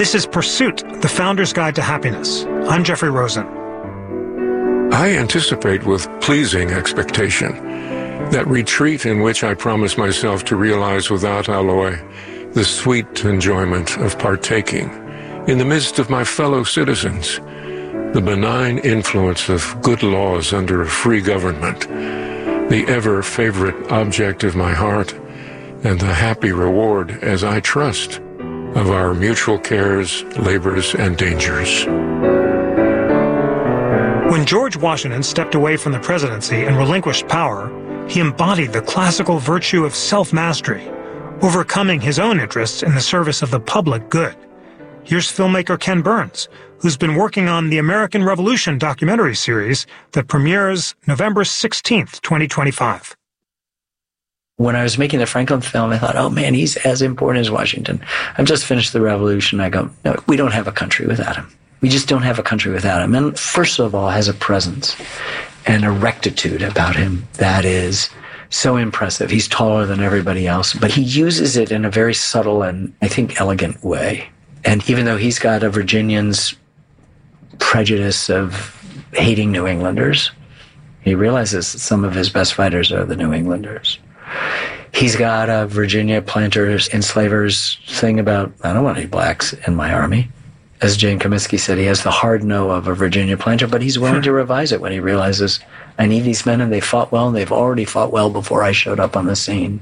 This is Pursuit, the Founder's Guide to Happiness. I'm Jeffrey Rosen. I anticipate with pleasing expectation that retreat in which I promise myself to realize without alloy the sweet enjoyment of partaking in the midst of my fellow citizens, the benign influence of good laws under a free government, the ever-favorite object of my heart, and the happy reward, as I trust, of our mutual cares, labors, and dangers. When George Washington stepped away from the presidency and relinquished power, he embodied the classical virtue of self-mastery, overcoming his own interests in the service of the public good. Here's filmmaker Ken Burns, who's been working on the American Revolution documentary series that premieres November 16th, 2025. When I was making the Franklin film, I thought, oh man, he's as important as Washington. I've just finished the revolution. I go, no, we don't have a country without him. We just don't have a country without him. And first of all, has a presence and a rectitude about him that is so impressive. He's taller than everybody else, but he uses it in a very subtle and, I think, elegant way. And even though he's got a Virginian's prejudice of hating New Englanders, he realizes that some of his best fighters are the New Englanders. He's got a Virginia planters, enslavers thing about, I don't want any blacks in my army. As Jane Comiskey said, he has the hard no of a Virginia planter, but he's willing to revise it when he realizes, I need these men and they fought well, and they've already fought well before I showed up on the scene.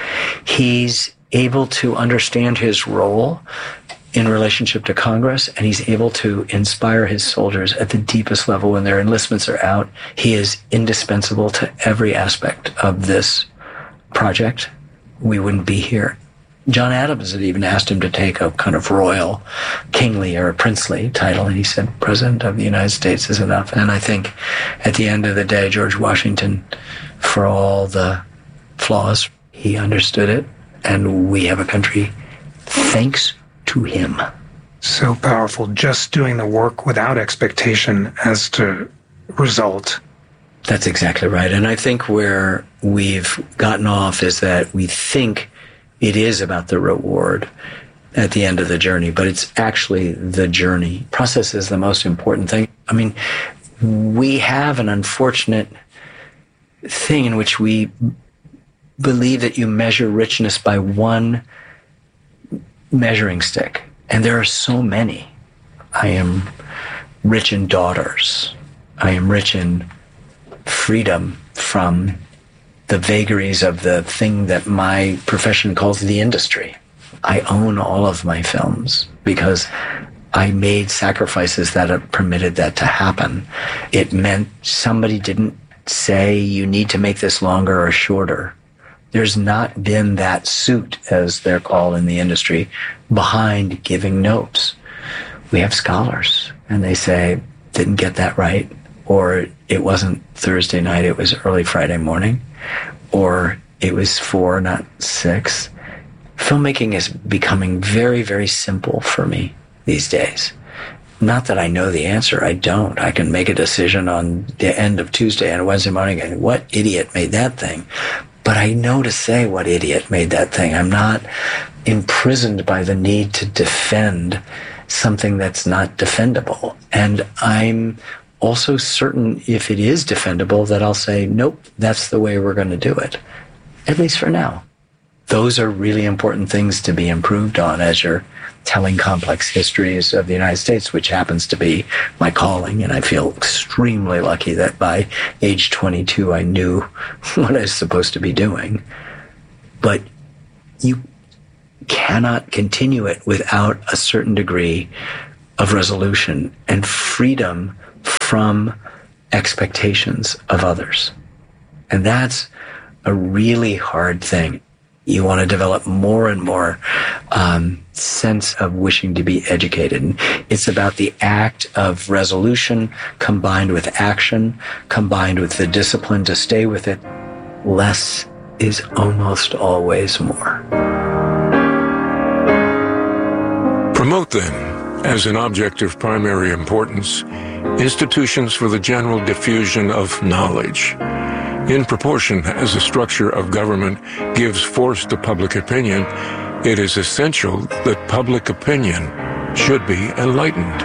He's able to understand his role in relationship to Congress, and he's able to inspire his soldiers at the deepest level when their enlistments are out. He is indispensable to every aspect of this project. We wouldn't be here. John Adams had even asked him to take a kind of royal, kingly, or princely title, and he said, President of the United States is enough. And I think at the end of the day, George Washington, for all the flaws, he understood it, and we have a country thanks to him. So powerful, just doing the work without expectation as to result. That's exactly right. And I think where we've gotten off is that we think it is about the reward at the end of the journey, but it's actually the journey. Process is the most important thing. I mean, we have an unfortunate thing in which we believe that you measure richness by one measuring stick. And there are so many. I am rich in daughters. I am rich in freedom from the vagaries of the thing that my profession calls the industry. I own all of my films because I made sacrifices that permitted that to happen. It meant somebody didn't say you need to make this longer or shorter. There's not been that suit, as they're called in the industry, behind giving notes. We have scholars, and they say, didn't get that right, or it wasn't Thursday night, it was early Friday morning, or it was 4, not 6. Filmmaking is becoming very, very simple for me these days. Not that I know the answer, I don't. I can make a decision on the end of Tuesday and Wednesday morning, and what idiot made that thing? But I know to say what idiot made that thing. I'm not imprisoned by the need to defend something that's not defendable. And I'm also certain if it is defendable that I'll say, nope, that's the way we're going to do it. At least for now. Those are really important things to be improved on as you're telling complex histories of the United States, which happens to be my calling. And I feel extremely lucky that by age 22, I knew what I was supposed to be doing. But you cannot continue it without a certain degree of resolution and freedom from expectations of others. And that's a really hard thing. You want to develop more and more sense of wishing to be educated. And it's about the act of resolution combined with action, combined with the discipline to stay with it. Less is almost always more. Promote, then, as an object of primary importance, institutions for the general diffusion of knowledge. In proportion as the structure of government gives force to public opinion, it is essential that public opinion should be enlightened.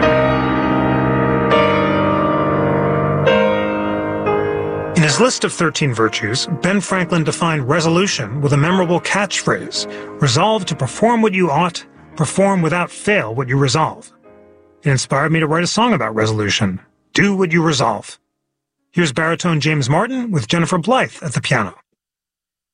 In his list of 13 virtues, Ben Franklin defined resolution with a memorable catchphrase: resolve to perform what you ought, perform without fail what you resolve. It inspired me to write a song about resolution. Do what you resolve. Here's baritone James Martin with Jennifer Blythe at the piano.